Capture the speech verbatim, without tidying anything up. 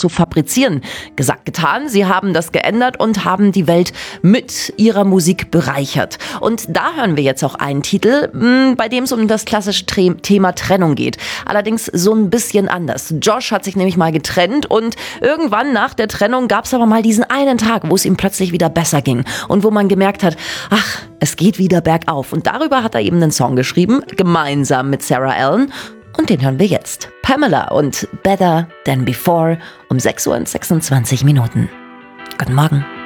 zu fabrizieren. Gesagt, getan, sie haben das geändert und haben die Welt mit ihrer Musik bereichert. Und da hören wir jetzt auch einen Titel, bei dem es um das klassische Thema Trennung geht. Allerdings so ein bisschen anders. Josh hat sich nämlich mal getrennt und irgendwann nach der Trennung gab es aber mal diesen einen Tag, wo es ihm plötzlich wieder besser ging und wo man gemerkt hat, ach, es geht wieder bergauf. Und darüber hat er eben einen Song geschrieben, gemeinsam mit Sarah Allen. Und den hören wir jetzt. Pamela und Better Than Before um sechs Uhr und sechsundzwanzig Minuten. Guten Morgen.